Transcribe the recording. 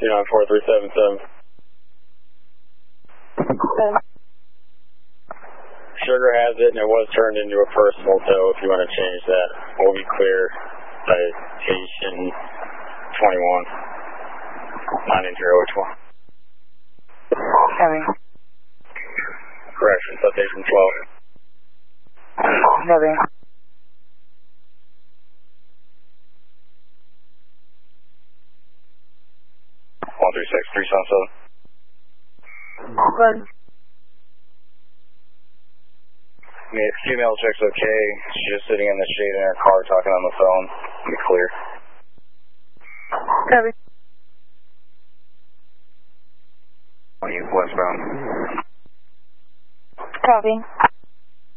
294-377. Sugar has it, and it was turned into a personal tow. If you want to change that, we'll be clear by station 21. Not in zero which one. Heavy. Correction, citation 12. Heavy. One 36377. Good. Female check's okay. She's just sitting in the shade in her car talking on the phone. Be clear. Heavy. Westbound. Copy.